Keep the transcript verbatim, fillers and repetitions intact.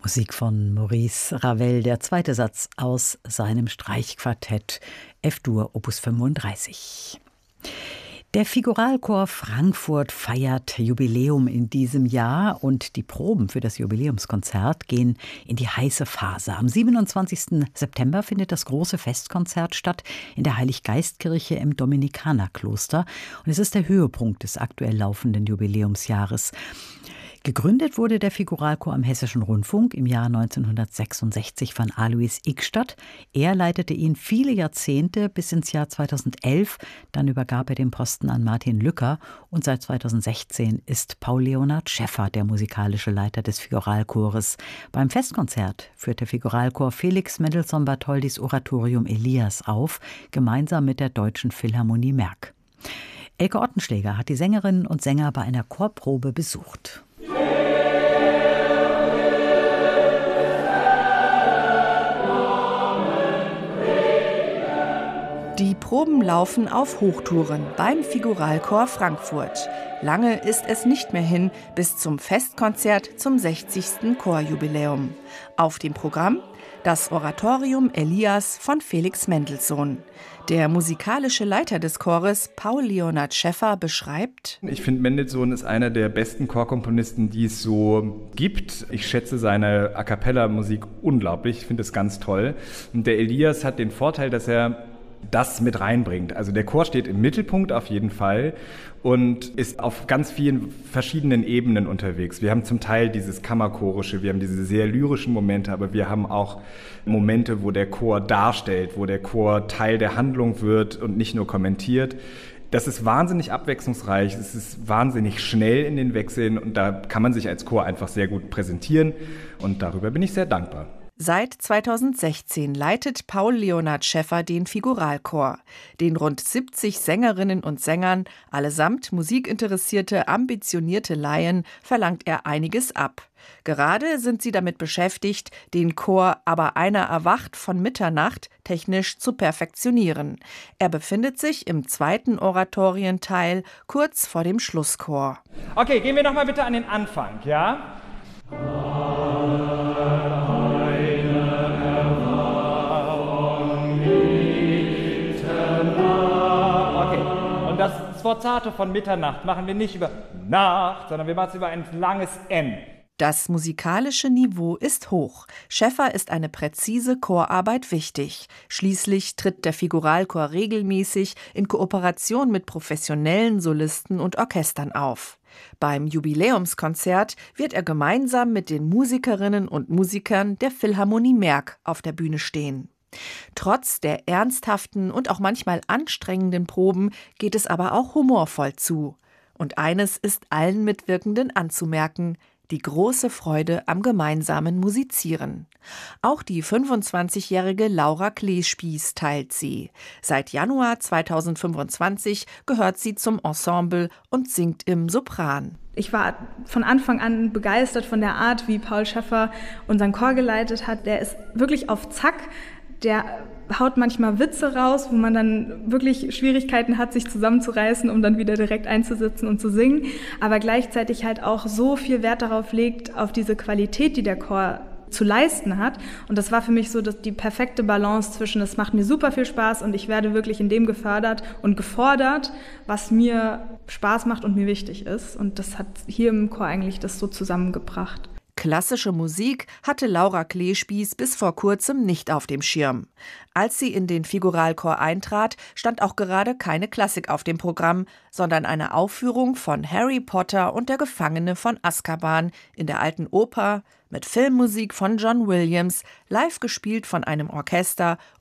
Musik von Maurice Ravel, der zweite Satz aus seinem Streichquartett F-Dur Opus fünfunddreißig. Der Figuralchor Frankfurt feiert Jubiläum in diesem Jahr und die Proben für das Jubiläumskonzert gehen in die heiße Phase. Am siebenundzwanzigsten September findet das große Festkonzert statt in der Heiliggeistkirche im Dominikanerkloster und es ist der Höhepunkt des aktuell laufenden Jubiläumsjahres. Gegründet wurde der Figuralchor am Hessischen Rundfunk im Jahr neunzehnhundertsechsundsechzig von Alois Ickstadt. Er leitete ihn viele Jahrzehnte bis ins Jahr zweitausendelf. Dann übergab er den Posten an Martin Lücker und seit zweitausendsechzehn ist Paul Leonhard Schäffer der musikalische Leiter des Figuralchores. Beim Festkonzert führt der Figuralchor Felix Mendelssohn-Bartholdys Oratorium Elias auf, gemeinsam mit der Deutschen Philharmonie Merck. Elke Ottenschläger hat die Sängerinnen und Sänger bei einer Chorprobe besucht. Die Proben laufen auf Hochtouren beim Figuralchor Frankfurt. Lange ist es nicht mehr hin bis zum Festkonzert zum sechzigsten Chorjubiläum. Auf dem Programm das Oratorium Elias von Felix Mendelssohn. Der musikalische Leiter des Chores, Paul Leonhard Schäffer, beschreibt: Ich finde, Mendelssohn ist einer der besten Chorkomponisten, die es so gibt. Ich schätze seine A-cappella-Musik unglaublich, ich finde es ganz toll. Und der Elias hat den Vorteil, dass er das mit reinbringt. Also der Chor steht im Mittelpunkt auf jeden Fall und ist auf ganz vielen verschiedenen Ebenen unterwegs. Wir haben zum Teil dieses Kammerchorische, wir haben diese sehr lyrischen Momente, aber wir haben auch Momente, wo der Chor darstellt, wo der Chor Teil der Handlung wird und nicht nur kommentiert. Das ist wahnsinnig abwechslungsreich, es ist wahnsinnig schnell in den Wechseln und da kann man sich als Chor einfach sehr gut präsentieren und darüber bin ich sehr dankbar. Seit zweitausendsechzehn leitet Paul Leonhard Schäffer den Figuralchor. Den rund siebzig Sängerinnen und Sängern, allesamt musikinteressierte, ambitionierte Laien, verlangt er einiges ab. Gerade sind sie damit beschäftigt, den Chor Aber einer erwacht von Mitternacht technisch zu perfektionieren. Er befindet sich im zweiten Oratorienteil, kurz vor dem Schlusschor. Okay, gehen wir noch mal bitte an den Anfang, ja? Das Sforzato von Mitternacht machen wir nicht über Nacht, sondern wir machen es über ein langes N. Das musikalische Niveau ist hoch. Schäffer ist eine präzise Chorarbeit wichtig. Schließlich tritt der Figuralchor regelmäßig in Kooperation mit professionellen Solisten und Orchestern auf. Beim Jubiläumskonzert wird er gemeinsam mit den Musikerinnen und Musikern der Philharmonie Merck auf der Bühne stehen. Trotz der ernsthaften und auch manchmal anstrengenden Proben geht es aber auch humorvoll zu. Und eines ist allen Mitwirkenden anzumerken: die große Freude am gemeinsamen Musizieren. Auch die fünfundzwanzigjährige Laura Kleespieß teilt sie. Seit Januar zweitausendfünfundzwanzig gehört sie zum Ensemble und singt im Sopran. Ich war von Anfang an begeistert von der Art, wie Paul Schäffer unseren Chor geleitet hat. Der ist wirklich auf Zack. Der haut manchmal Witze raus, wo man dann wirklich Schwierigkeiten hat, sich zusammenzureißen, um dann wieder direkt einzusitzen und zu singen. Aber gleichzeitig halt auch so viel Wert darauf legt, auf diese Qualität, die der Chor zu leisten hat. Und das war für mich so dass die perfekte Balance zwischen, es macht mir super viel Spaß und ich werde wirklich in dem gefördert und gefordert, was mir Spaß macht und mir wichtig ist. Und das hat hier im Chor eigentlich das so zusammengebracht. Klassische Musik hatte Laura Kleespieß bis vor kurzem nicht auf dem Schirm. Als sie in den Figuralchor eintrat, stand auch gerade keine Klassik auf dem Programm, sondern eine Aufführung von Harry Potter und der Gefangene von Azkaban in der Alten Oper mit Filmmusik von John Williams, live gespielt von einem Orchester